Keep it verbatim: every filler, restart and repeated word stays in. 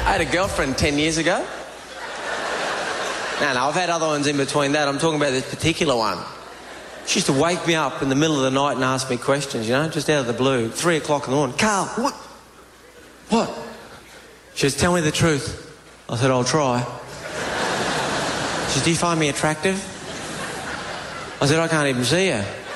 I had a girlfriend ten years ago. No, no, I've had other ones in between that. I'm talking about this particular one. She used to wake me up in the middle of the night and ask me questions, you know, just out of the blue. Three o'clock in the morning. Carl, what? What? She says, tell me the truth. I said, I'll try. She says, do you find me attractive? I said, I can't even see her.